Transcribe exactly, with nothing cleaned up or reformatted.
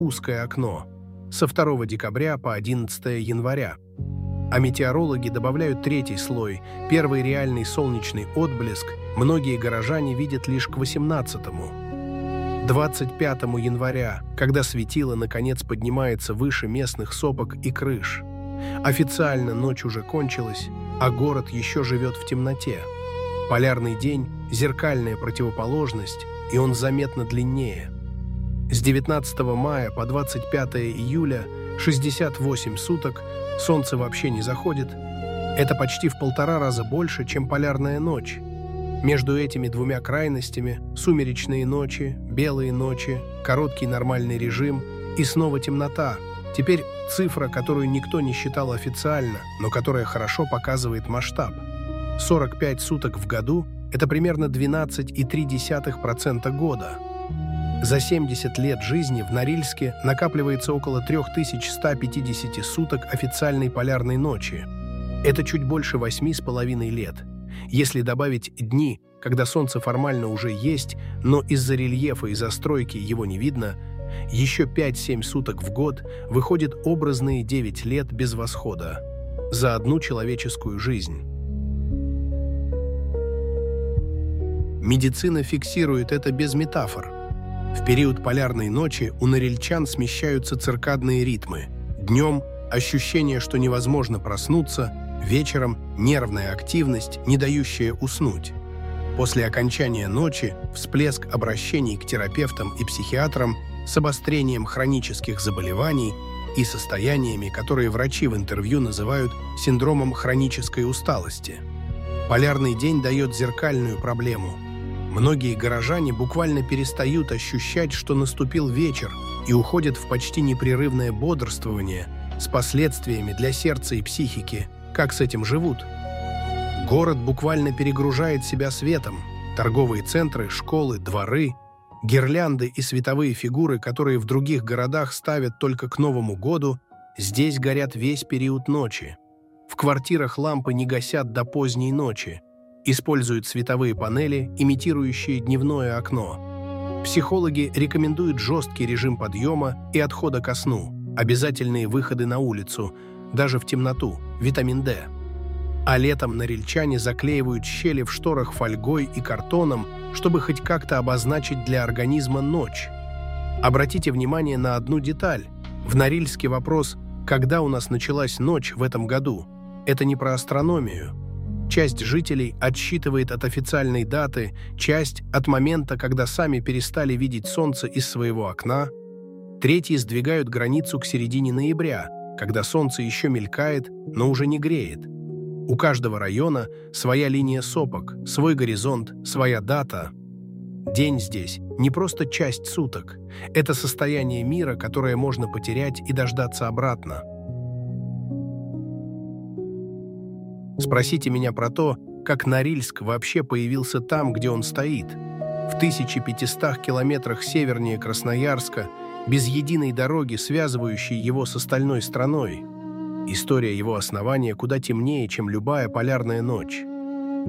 узкое окно со второго декабря по одиннадцатое января. А метеорологи добавляют третий слой, первый реальный солнечный отблеск многие горожане видят лишь к восемнадцатому. двадцать пятого января, когда светило наконец поднимается выше местных сопок и крыш. Официально ночь уже кончилась, а город еще живет в темноте. Полярный день – зеркальная противоположность, и он заметно длиннее. С девятнадцатого мая по двадцать пятое июля шестьдесят восемь суток солнце вообще не заходит. Это почти в полтора раза больше, чем полярная ночь. Между этими двумя крайностями – сумеречные ночи, белые ночи, короткий нормальный режим и снова темнота. Теперь цифра, которую никто не считал официально, но которая хорошо показывает масштаб. сорок пять суток в году – это примерно двенадцать целых три десятых процента года. За семьдесят лет жизни в Норильске накапливается около три тысячи сто пятьдесят суток официальной полярной ночи. Это чуть больше восьми с половиной лет. Если добавить дни, когда солнце формально уже есть, но из-за рельефа и застройки его не видно, еще пять-семь суток в год выходит образные девять лет без восхода. За одну человеческую жизнь. Медицина фиксирует это без метафор. В период полярной ночи у норильчан смещаются циркадные ритмы. Днем – ощущение, что невозможно проснуться, вечером – нервная активность, не дающая уснуть. После окончания ночи – всплеск обращений к терапевтам и психиатрам с обострением хронических заболеваний и состояниями, которые врачи в интервью называют синдромом хронической усталости. Полярный день дает зеркальную проблему. Многие горожане буквально перестают ощущать, что наступил вечер, и уходят в почти непрерывное бодрствование с последствиями для сердца и психики. Как с этим живут? Город буквально перегружает себя светом. Торговые центры, школы, дворы, гирлянды и световые фигуры, которые в других городах ставят только к Новому году, здесь горят весь период ночи. В квартирах лампы не гасят до поздней ночи. Используют световые панели, имитирующие дневное окно. Психологи рекомендуют жесткий режим подъема и отхода ко сну, обязательные выходы на улицу, даже в темноту, витамин дэ. А летом норильчане заклеивают щели в шторах фольгой и картоном, чтобы хоть как-то обозначить для организма ночь. Обратите внимание на одну деталь. В Норильске вопрос «Когда у нас началась ночь в этом году?» Это не про астрономию. Часть жителей отсчитывает от официальной даты, часть – от момента, когда сами перестали видеть солнце из своего окна. Третьи сдвигают границу к середине ноября, когда солнце еще мелькает, но уже не греет. У каждого района своя линия сопок, свой горизонт, своя дата. День здесь не просто часть суток. Это состояние мира, которое можно потерять и дождаться обратно. Спросите меня про то, как Норильск вообще появился там, где он стоит. В тысяча пятистах километрах севернее Красноярска, без единой дороги, связывающей его с остальной страной. История его основания куда темнее, чем любая полярная ночь.